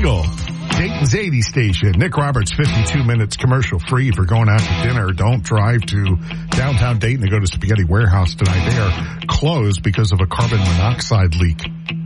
Eagle, Dayton's 80 station. Nick Roberts, 52 minutes commercial free. If you're going out to dinner, don't drive to downtown Dayton to go to Spaghetti Warehouse tonight. They are closed because of a carbon monoxide leak.